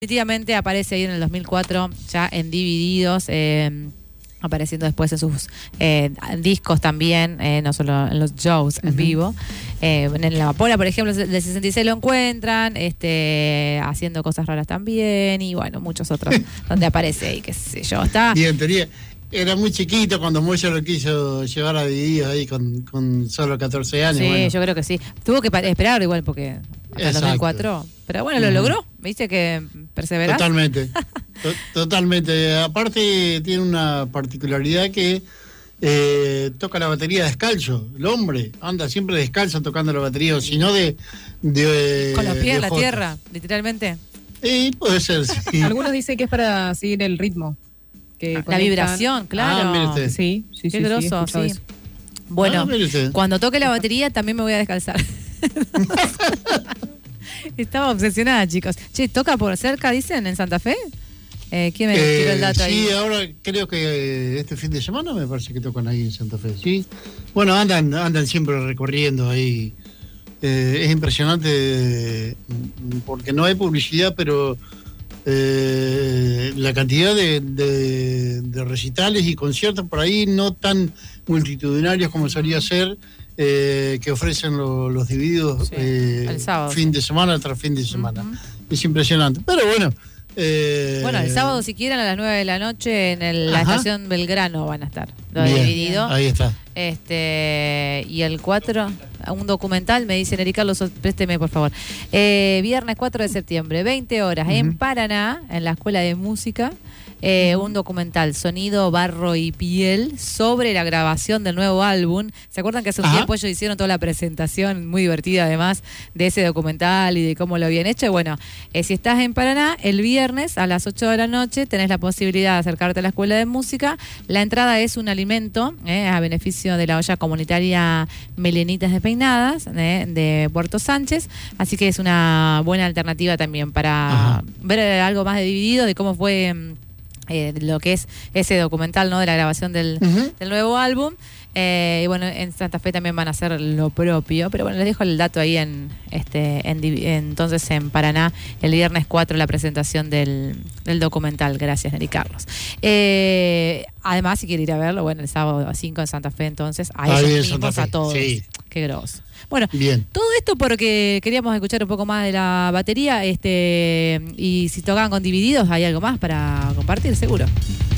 Definitivamente aparece ahí en el 2004 ya en Divididos, apareciendo después en sus discos también, no solo en los shows en vivo. En La Amapola, por ejemplo, del 66 lo encuentran, haciendo cosas raras también, y bueno, muchos otros donde aparece ahí, qué sé yo, está... Y en teoría, era muy chiquito cuando Moya lo quiso llevar a Divididos ahí con solo 14 años. Sí, bueno. yo creo que sí. Tuvo que esperar igual porque hasta el 2004. Pero bueno, lo logró. ¿Viste que perseverás? Totalmente. Totalmente. Aparte, tiene una particularidad que toca la batería descalzo. El hombre anda siempre descalzo tocando la batería, o si no con los pies en la jota. tierra, literalmente. Puede ser, sí. Algunos dicen que es para seguir el ritmo. Que La vibración, claro. mire usted. Sí, Qué groso, sí. eso. Bueno, mire usted. cuando toque la batería también me voy a descalzar. Estaba obsesionada, chicos. Che, ¿toca por cerca, dicen, en Santa Fe? ¿Quién me tiró el dato ahí? Sí, ahora creo que este fin de semana me parece que tocan ahí en Santa Fe, ¿sí? Bueno, andan siempre recorriendo ahí. Es impresionante porque no hay publicidad, pero la cantidad de recitales y conciertos por ahí no tan multitudinarios como solía ser, que ofrecen los Divididos, Sí, el sábado, fin de semana tras fin de semana. Es impresionante, pero bueno. Bueno, el sábado, si quieren, a las 9 de la noche en la estación Belgrano van a estar. Lo Bien, Dividido. ahí está. Y el 4, un documental, me dice Neri Carlos, présteme por favor. Viernes 4 de septiembre, 20 horas, en Paraná, en la Escuela de Música. Un documental, Sonido, Barro y Piel, sobre la grabación del nuevo álbum. ¿Se acuerdan que hace un tiempo ellos hicieron toda la presentación, muy divertida además, de ese documental y de cómo lo habían hecho? Bueno, si estás en Paraná, el viernes a las 8 de la noche tenés la posibilidad de acercarte a la Escuela de Música. La entrada es un alimento a beneficio de la olla comunitaria Melenitas Despeinadas, de Puerto Sánchez. Así que es una buena alternativa también para ver algo más de Dividido, de cómo fue... lo que es ese documental, ¿no?, de la grabación del nuevo álbum. Y bueno, en Santa Fe también van a hacer lo propio, pero bueno, les dejo el dato ahí entonces en Paraná, el viernes 4, la presentación del documental. Gracias, Neri Carlos. Además, si quiere ir a verlo, bueno, el sábado 5 en Santa Fe, entonces a ellos mismos, a todos. Sí. Qué grosso. Bueno, bien. Todo esto porque queríamos escuchar un poco más de la batería, y si tocaban con Divididos, hay algo más para compartir, seguro.